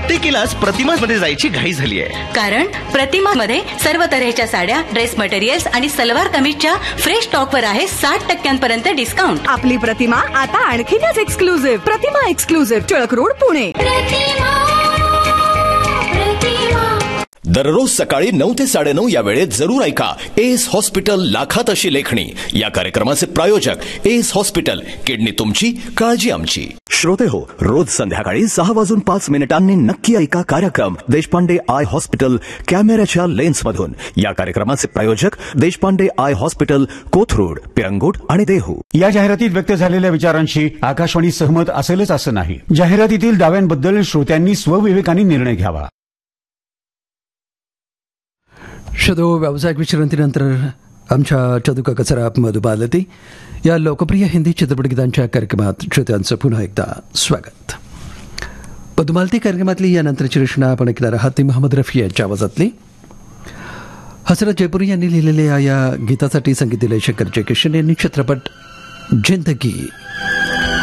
प्रत्येकीलाच प्रतिमा मध्ये जायची घाई झाली आहे. कारण प्रतिमा मध्ये सर्व तऱ्हेच्या साड्या, ड्रेस मटेरियल्स आणि सलवार कमीजच्या फ्रेश स्टॉकवर आहे 60% डिस्काउंट. आपली प्रतिमा आता आणखीनच एक्सक्लुझिव्ह. प्रतिमा एक्सक्लुझिव्ह, टिळक रोड, पुणे. दररोज सकाळी 9 ते 9:30 या वेळेत जरूर ऐका एस हॉस्पिटल लाखात अशी लेखणी. या कार्यक्रमाचे प्रायोजक एस हॉस्पिटल, किडनी तुमची, काळजी आमची. श्रोते हो, रोज संध्याकाळी 6:05 नक्की ऐका कार्यक्रम देशपांडे आय हॉस्पिटल, कॅमेऱ्याच्या लेन्समधून. या कार्यक्रमाचे प्रायोजक देशपांडे आय हॉस्पिटल, कोथरूड, पिरंगुट आणि देहू. या जाहिरातीत व्यक्त झालेल्या विचारांशी आकाशवाणी सहमत असेलच असं नाही. जाहिरातीतील दाव्यांबद्दल श्रोत्यांनी स्वविवेकाने निर्णय घ्यावा. शदो व्यावसायिक विश्रांतीनंतर आमच्या चदुका कचरा मधुबालती या लोकप्रिय हिंदी चित्रपटगीतांच्या कार्यक्रमात श्रोत्यांचं पुन्हा एकदा स्वागत. मधुबालती कार्यक्रमातली यानंतरची रचना आपण ऐकणार आहात ती मोहम्मद रफी यांच्या आवाजातली. हसरत जयपुरी यांनी लिहिलेल्या या गीतासाठी संगीत दिले शेखर जयकिशन यांनी. चित्रपट जिंदगी.